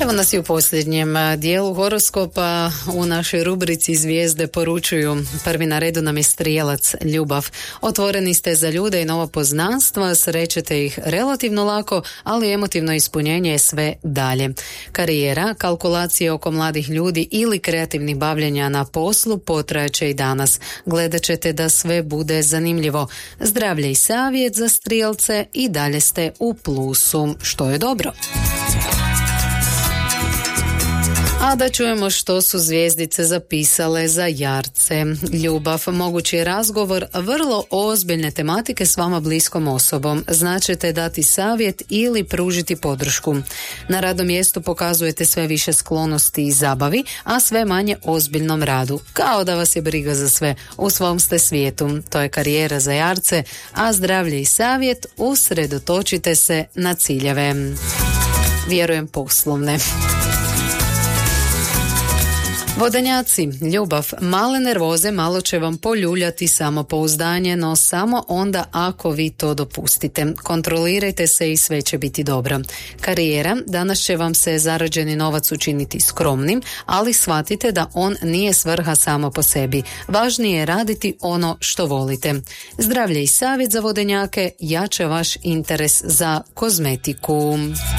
Evo nas i u posljednjem dijelu horoskopa. U našoj rubrici Zvijezde poručuju. Prvi na redu nam je Strijelac, ljubav. Otvoreni ste za ljude i nova poznanstva, srećete ih relativno lako, ali emotivno ispunjenje je sve dalje. Karijera, kalkulacije oko mladih ljudi ili kreativnih bavljenja na poslu potrajaće i danas. Gledat ćete da sve bude zanimljivo. Zdravlje i savjet za Strijelce, i dalje ste u plusu, što je dobro. A da čujemo što su zvjezdice zapisale za Jarce. Ljubav, mogući je razgovor vrlo ozbiljne tematike s vama bliskom osobom. Značite dati savjet ili pružiti podršku. Na radnom mjestu pokazujete sve više sklonosti i zabavi, a sve manje ozbiljnom radu. Kao da vas je briga za sve. U svom ste svijetu. To je karijera za Jarce, a zdravlje i savjet, usredotočite se na ciljeve. Vjerujem poslovne. Vodenjaci, ljubav, male nervoze malo će vam poljuljati samopouzdanje, no samo onda ako vi to dopustite. Kontrolirajte se i sve će biti dobro. Karijera, danas će vam se zarađeni novac učiniti skromnim, ali shvatite da on nije svrha samo po sebi. Važnije je raditi ono što volite. Zdravlje i savjet za vodenjake, jača vaš interes za kozmetiku.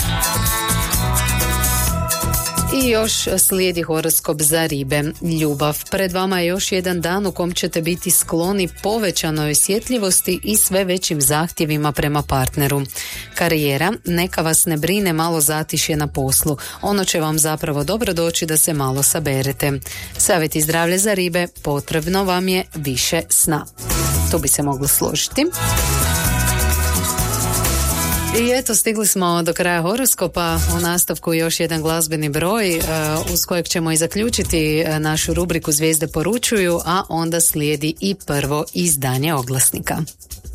I još slijedi horoskop za Ribe, ljubav. Pred vama je još jedan dan u kom ćete biti skloni povećanoj osjetljivosti i sve većim zahtjevima prema partneru. Karijera, neka vas ne brine malo zatišje na poslu. Ono će vam zapravo dobro doći da se malo saberete. Savjet i zdravlje za Ribe, potrebno vam je više sna. Tu bi se moglo složiti. I eto, stigli smo do kraja horoskopa. U nastavku još jedan glazbeni broj uz kojeg ćemo i zaključiti našu rubriku Zvijezde poručuju, a onda slijedi i prvo izdanje oglasnika.